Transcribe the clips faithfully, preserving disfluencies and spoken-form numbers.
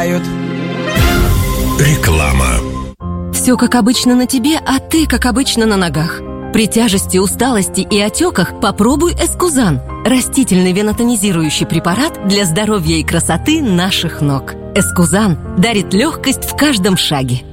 Реклама. Все как обычно на тебе, а ты как обычно на ногах. При тяжести, усталости и отеках попробуй Эскузан. Растительный венотонизирующий препарат для здоровья и красоты наших ног. Эскузан дарит легкость в каждом шаге.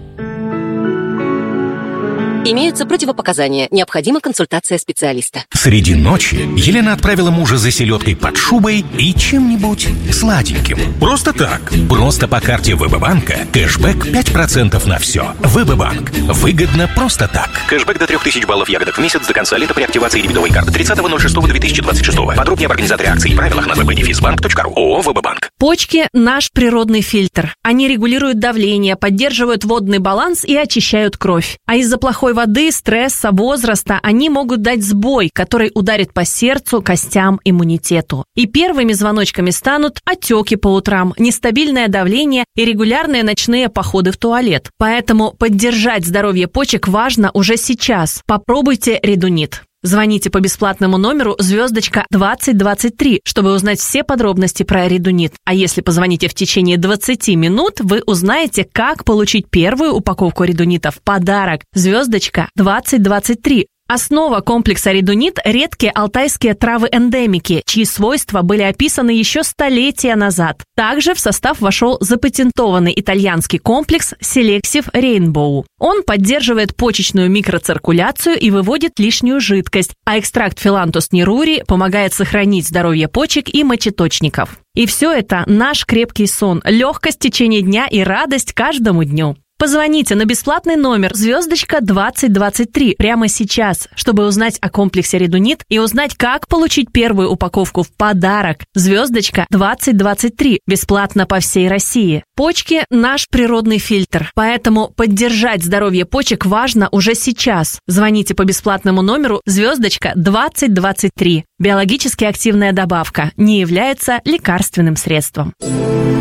Имеются противопоказания. Необходима консультация специалиста. Среди ночи Елена отправила мужа за селедкой под шубой и чем-нибудь сладеньким. Просто так. Просто по карте ВБ-банка. Кэшбэк пять процентов на все. ВБ-банк. Выгодно просто так. Кэшбэк до трех тысяч баллов ягодок в месяц до конца лета при активации дебетовой карты тридцатого ноль шестого две тысячи двадцать шестого. Подробнее об организаторе акций и правилах на веб-бенефисбанк точка ру. ООО ВБ-банк. Почки – наш природный фильтр. Они регулируют давление, поддерживают водный баланс и очищают кровь. А из-за плохой воды, стресса, возраста они могут дать сбой, который ударит по сердцу, костям, иммунитету. И первыми звоночками станут отеки по утрам, нестабильное давление и регулярные ночные походы в туалет. Поэтому поддержать здоровье почек важно уже сейчас. Попробуйте Редунит. Звоните по бесплатному номеру звездочка двадцать двадцать три, чтобы узнать все подробности про Редунит. А если позвоните в течение двадцати минут, вы узнаете, как получить первую упаковку Редунита в подарок. Звездочка двадцать двадцать три. Основа комплекса Редунит – редкие алтайские травы-эндемики, чьи свойства были описаны еще столетия назад. Также в состав вошел запатентованный итальянский комплекс Selective Rainbow. Он поддерживает почечную микроциркуляцию и выводит лишнюю жидкость, а экстракт Phyllanthus neruri помогает сохранить здоровье почек и мочеточников. И все это – наш крепкий сон, легкость в течение дня и радость каждому дню. Позвоните на бесплатный номер звездочка двадцать двадцать три прямо сейчас, чтобы узнать о комплексе Редунит и узнать, как получить первую упаковку в подарок. Звездочка двадцать двадцать три. Бесплатно по всей России. Почки – наш природный фильтр, поэтому поддержать здоровье почек важно уже сейчас. Звоните по бесплатному номеру звездочка двадцать двадцать три. Биологически активная добавка не является лекарственным средством.